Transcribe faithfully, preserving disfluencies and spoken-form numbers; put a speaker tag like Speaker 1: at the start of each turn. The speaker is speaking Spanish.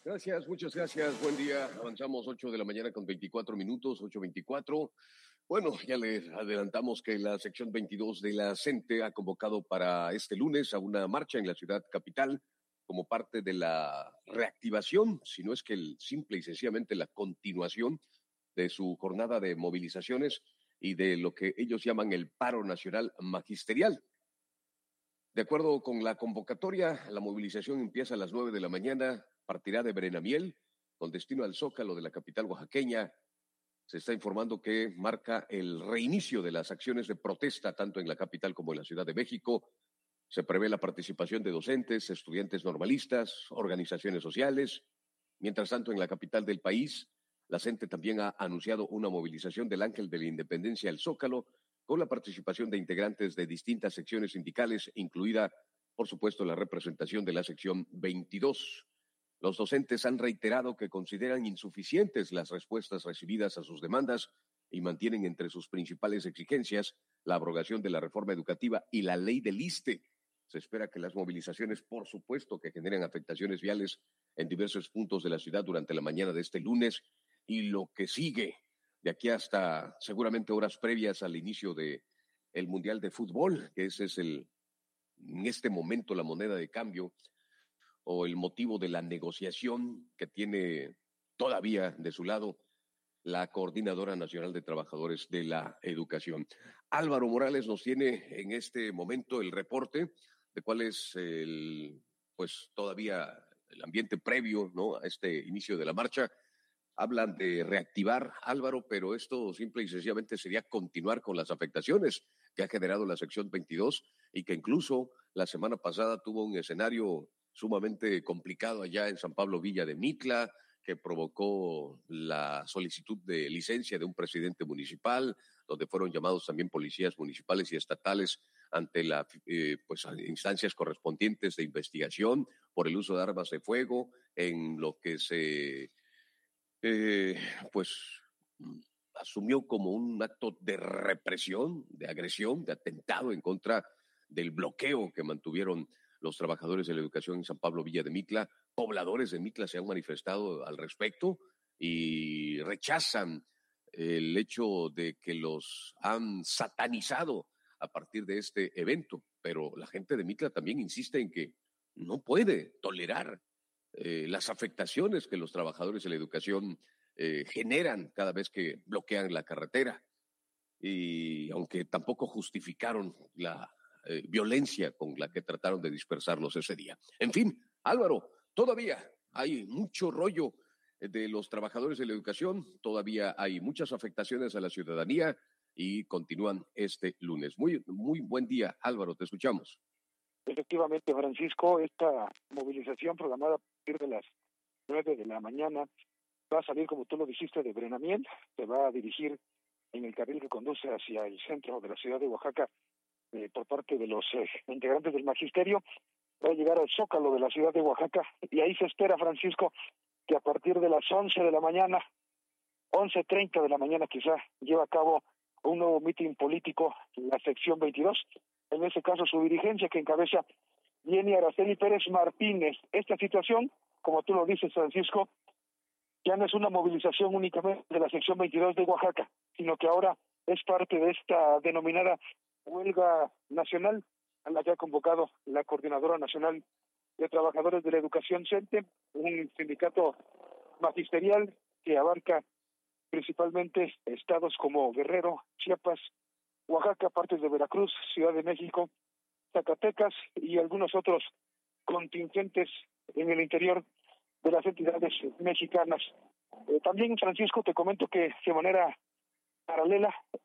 Speaker 1: Gracias, muchas gracias. Buen día. Avanzamos ocho de la mañana con veinticuatro minutos, ocho veinticuatro. Bueno, ya les adelantamos que la sección veintidós de la CENTE ha convocado para este lunes a una marcha en la ciudad capital como parte de la reactivación, si no es que el simple y sencillamente la continuación de su jornada de movilizaciones y de lo que ellos llaman el paro nacional magisterial. De acuerdo con la convocatoria, la movilización empieza a las nueve de la mañana, partirá de Brenamiel, con destino al Zócalo de la capital oaxaqueña. Se está informando que marca el reinicio de las acciones de protesta tanto en la capital como en la Ciudad de México. Se prevé la participación de docentes, estudiantes normalistas, organizaciones sociales. Mientras tanto, en la capital del país, la CENTE también ha anunciado una movilización del Ángel de la Independencia al Zócalo, con la participación de integrantes de distintas secciones sindicales, incluida, por supuesto, la representación de la sección veintidós. Los docentes han reiterado que consideran insuficientes las respuestas recibidas a sus demandas y mantienen entre sus principales exigencias la abrogación de la reforma educativa y la ley del ISSSTE. Se espera que las movilizaciones, por supuesto, que generen afectaciones viales en diversos puntos de la ciudad durante la mañana de este lunes y lo que sigue de aquí hasta seguramente horas previas al inicio de el Mundial de Fútbol, que ese es el, en este momento la moneda de cambio o el motivo de la negociación que tiene todavía de su lado la Coordinadora Nacional de Trabajadores de la Educación. Álvaro Morales nos tiene en este momento el reporte de cuál es el, pues todavía el ambiente previo, ¿no?, a este inicio de la marcha. Hablan de reactivar, Álvaro, pero esto simple y sencillamente sería continuar con las afectaciones que ha generado la sección veintidós y que incluso la semana pasada tuvo un escenario sumamente complicado allá en San Pablo Villa de Mitla, que provocó la solicitud de licencia de un presidente municipal, donde fueron llamados también policías municipales y estatales ante las eh, pues, instancias correspondientes de investigación por el uso de armas de fuego, en lo que se eh, pues asumió como un acto de represión, de agresión, de atentado en contra del bloqueo que mantuvieron los trabajadores de la educación en San Pablo Villa de Mitla. Pobladores de Mitla se han manifestado al respecto y rechazan el hecho de que los han satanizado a partir de este evento, pero la gente de Mitla también insiste en que no puede tolerar eh, las afectaciones que los trabajadores de la educación eh, generan cada vez que bloquean la carretera. Y aunque tampoco justificaron la eh, violencia con la que trataron de dispersarlos ese día. En fin, Álvaro, todavía hay mucho rollo de los trabajadores de la educación, todavía hay muchas afectaciones a la ciudadanía y continúan este lunes. Muy, muy buen día, Álvaro, te escuchamos.
Speaker 2: Efectivamente, Francisco, esta movilización programada a partir de las nueve de la mañana va a salir, como tú lo dijiste, de Brenamiel, se va a dirigir en el carril que conduce hacia el centro de la ciudad de Oaxaca eh, por parte de los eh, integrantes del magisterio, va a llegar al Zócalo de la ciudad de Oaxaca y ahí se espera, Francisco, que a partir de las once de la mañana, once treinta de la mañana quizá, lleva a cabo un nuevo mitin político, la sección veintidós, en ese caso su dirigencia que encabeza Jenny Araceli Pérez Martínez. Esta situación, como tú lo dices, Francisco, ya no es una movilización únicamente de la sección veintidós de Oaxaca, sino que ahora es parte de esta denominada huelga nacional a la que ha convocado la Coordinadora Nacional de Trabajadores de la Educación CENTE, un sindicato magisterial que abarca principalmente estados como Guerrero, Chiapas, Oaxaca, partes de Veracruz, Ciudad de México, Zacatecas y algunos otros contingentes en el interior de las entidades mexicanas. Eh, también, Francisco, te comento que de manera paralela